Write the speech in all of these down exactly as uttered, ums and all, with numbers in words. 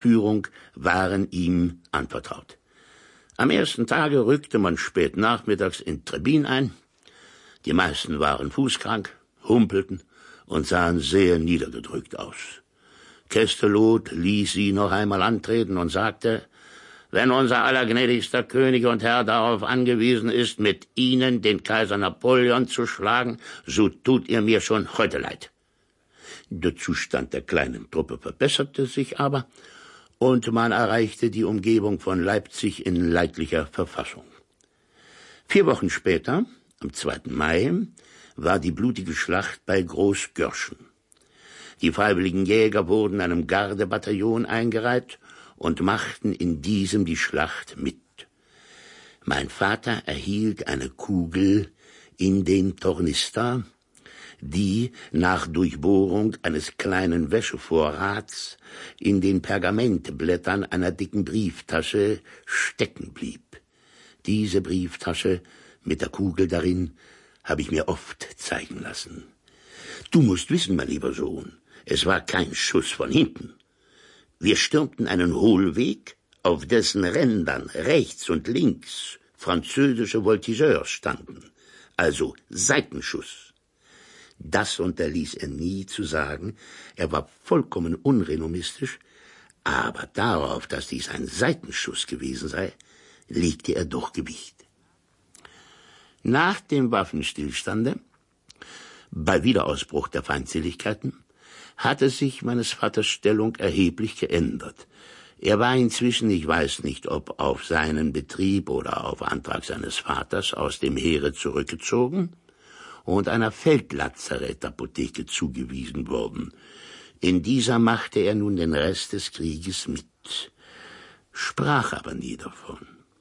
Führung waren ihm anvertraut. Am ersten Tage rückte man spät nachmittags in Trebin ein. Die meisten waren fußkrank, humpelten und sahen sehr niedergedrückt aus. Kestelot ließ sie noch einmal antreten und sagte: »Wenn unser allergnädigster König und Herr darauf angewiesen ist, mit Ihnen den Kaiser Napoleon zu schlagen, so tut ihr mir schon heute leid.« Der Zustand der kleinen Truppe verbesserte sich aber, und man erreichte die Umgebung von Leipzig in leidlicher Verfassung. Vier Wochen später, am zweiten Mai, war die blutige Schlacht bei Groß-Görschen. Die freiwilligen Jäger wurden einem Gardebataillon eingereiht und machten in diesem die Schlacht mit. Mein Vater erhielt eine Kugel in den Tornister, die nach Durchbohrung eines kleinen Wäschevorrats in den Pergamentblättern einer dicken Brieftasche stecken blieb. Diese Brieftasche mit der Kugel darin habe ich mir oft zeigen lassen. Du musst wissen, mein lieber Sohn, es war kein Schuss von hinten. Wir stürmten einen Hohlweg, auf dessen Rändern rechts und links französische Voltigeurs standen, also Seitenschuss. Das unterließ er nie zu sagen, er war vollkommen unrenommistisch, aber darauf, dass dies ein Seitenschuss gewesen sei, legte er doch Gewicht. Nach dem Waffenstillstande, bei Wiederausbruch der Feindseligkeiten, hatte sich meines Vaters Stellung erheblich geändert. Er war inzwischen, ich weiß nicht, ob auf seinen Betrieb oder auf Antrag seines Vaters, aus dem Heere zurückgezogen und einer Feldlazarettapotheke zugewiesen worden. In dieser machte er nun den Rest des Krieges mit, sprach aber nie davon.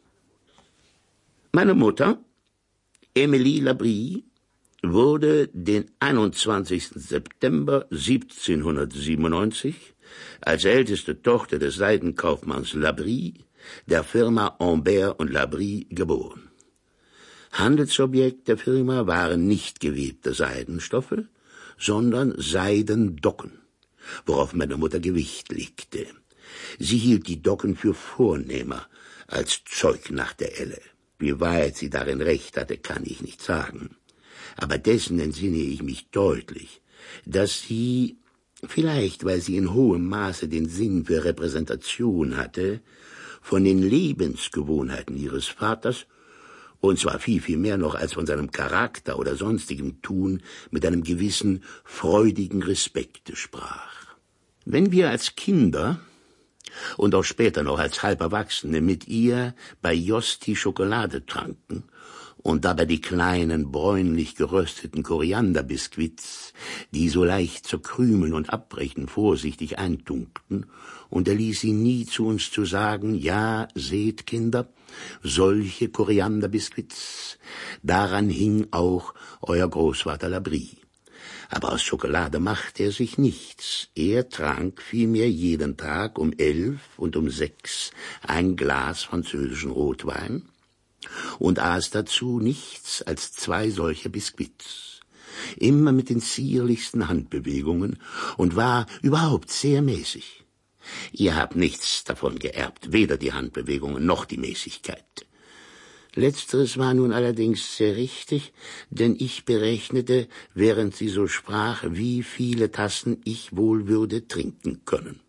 Meine Mutter, Emilie Labrie, wurde den einundzwanzigsten September siebzehnhundertsiebenundneunzig als älteste Tochter des Seidenkaufmanns Labrie der Firma Humbert und Labrie geboren. Handelsobjekt der Firma waren nicht gewebte Seidenstoffe, sondern Seidendocken, worauf meine Mutter Gewicht legte. Sie hielt die Docken für vornehmer als Zeug nach der Elle. Wie weit sie darin recht hatte, kann ich nicht sagen. Aber dessen entsinne ich mich deutlich, dass sie, vielleicht weil sie in hohem Maße den Sinn für Repräsentation hatte, von den Lebensgewohnheiten ihres Vaters, und zwar viel, viel mehr noch als von seinem Charakter oder sonstigem Tun, mit einem gewissen freudigen Respekt sprach. Wenn wir als Kinder und auch später noch als Halberwachsene mit ihr bei Josti Schokolade tranken und dabei die kleinen, bräunlich gerösteten Korianderbiskuits, die so leicht zerkrümeln und abbrechen, vorsichtig eintunkten, und er ließ sie nie zu uns zu sagen: Ja, seht, Kinder, solche Korianderbiskuits, daran hing auch euer Großvater Labrie. Aber aus Schokolade machte er sich nichts. Er trank vielmehr jeden Tag um elf und um sechs ein Glas französischen Rotwein und aß dazu nichts als zwei solcher Biskuits, immer mit den zierlichsten Handbewegungen, und war überhaupt sehr mäßig. Ihr habt nichts davon geerbt, weder die Handbewegungen noch die Mäßigkeit. Letzteres war nun allerdings sehr richtig, denn ich berechnete, während sie so sprach, wie viele Tassen ich wohl würde trinken können.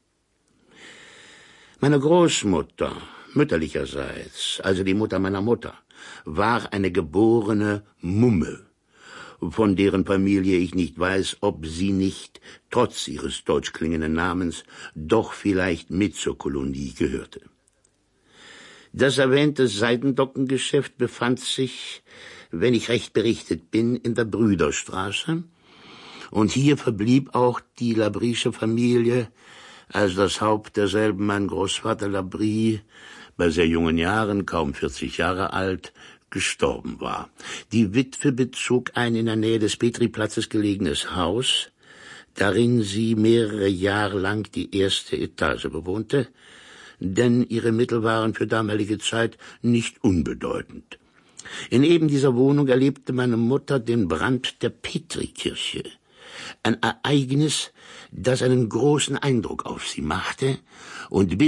Meine Großmutter, mütterlicherseits, also die Mutter meiner Mutter, war eine geborene Mumme, von deren Familie ich nicht weiß, ob sie nicht, trotz ihres deutsch klingenden Namens, doch vielleicht mit zur Kolonie gehörte. Das erwähnte Seidendockengeschäft befand sich, wenn ich recht berichtet bin, in der Brüderstraße, und hier verblieb auch die Labrische Familie, als das Haupt derselben, mein Großvater Labrie, bei sehr jungen Jahren, kaum vierzig Jahre alt, gestorben war. Die Witwe bezog ein in der Nähe des Petriplatzes gelegenes Haus, darin sie mehrere Jahre lang die erste Etage bewohnte, denn ihre Mittel waren für damalige Zeit nicht unbedeutend. In eben dieser Wohnung erlebte meine Mutter den Brand der Petrikirche, ein Ereignis, das einen großen Eindruck auf sie machte und